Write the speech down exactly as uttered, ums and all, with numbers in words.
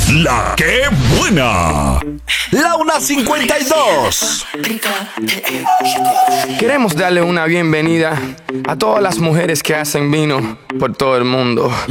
La que buena. La una cincuenta y dos. Queremos darle una bienvenida a todas las mujeres que hacen vino por todo el mundo.